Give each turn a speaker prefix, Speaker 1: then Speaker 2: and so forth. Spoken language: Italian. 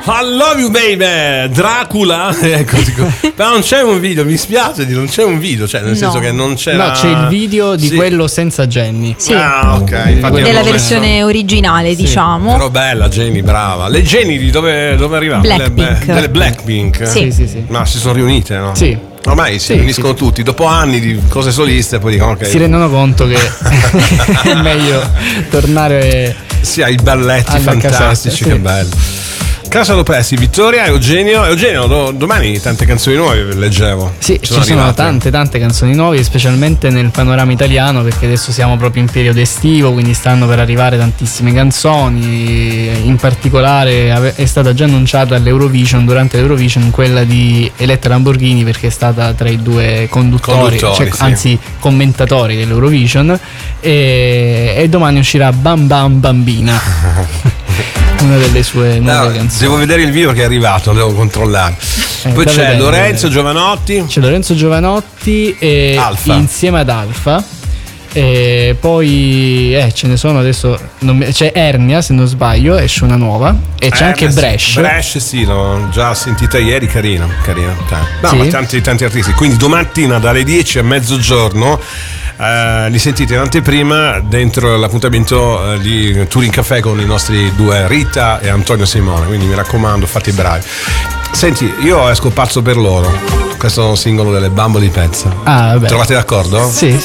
Speaker 1: I love you baby, Dracula. Ecco, però non c'è un video, mi spiace non c'è un video, cioè nel senso che non c'era.
Speaker 2: No, c'è il video di quello senza Jenny.
Speaker 3: Sì.
Speaker 1: Ah, ok. Infatti
Speaker 3: della versione originale, diciamo.
Speaker 1: Però bella Jenny, brava. Le Jenny di dove arrivavano?
Speaker 3: Blackpink.
Speaker 1: Delle Blackpink.
Speaker 2: Sì.
Speaker 1: Ma si sono riunite, no?
Speaker 2: Sì.
Speaker 1: Ormai si riuniscono tutti dopo anni di cose soliste, poi dicono ok.
Speaker 2: Si rendono conto che è meglio tornare
Speaker 1: ai balletti fantastici, che bello. Casa Lopezzi, Vittoria e Eugenio. Domani tante canzoni nuove leggevo.
Speaker 2: Sì, ci sono tante canzoni nuove, specialmente nel panorama italiano, perché adesso siamo proprio in periodo estivo, quindi stanno per arrivare tantissime canzoni. In particolare è stata già annunciata durante l'Eurovision quella di Eletta Lamborghini, perché è stata tra i due conduttori anzi commentatori dell'Eurovision, e domani uscirà Bam Bam Bambina. Una delle sue nuove canzoni.
Speaker 1: Devo vedere il video che è arrivato, devo controllare. Poi c'è Lorenzo Giovanotti.
Speaker 2: C'è Lorenzo Giovanotti
Speaker 1: Alfa.
Speaker 2: Insieme ad Alfa. E poi ce ne sono adesso. C'è Ernia, se non sbaglio, esce una nuova. E c'è anche Bresh.
Speaker 1: Bresh, sì, l'ho già sentita ieri, carina. No,
Speaker 2: sì?
Speaker 1: Ma tanti artisti. Quindi domattina dalle 10 a mezzogiorno. Li sentite in anteprima dentro l'appuntamento di Touring Café con i nostri due Rita e Antonio Simone, quindi mi raccomando, fate i bravi. Senti, io esco pazzo per loro. Questo è un singolo delle Bambo di Pezza.
Speaker 2: Vabbè.
Speaker 1: Trovate d'accordo?
Speaker 2: Sì.